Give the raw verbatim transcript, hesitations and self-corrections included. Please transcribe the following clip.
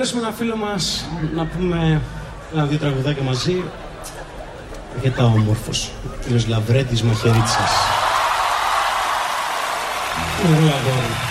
καλέσουμε ένα φίλο μας να πούμε ένα-δύο τραγουδάκια μαζί. Για τα όμορφος, ο κύριος Λαβρέντης Μαχαιρίτσας. Ωραίο αγόρι.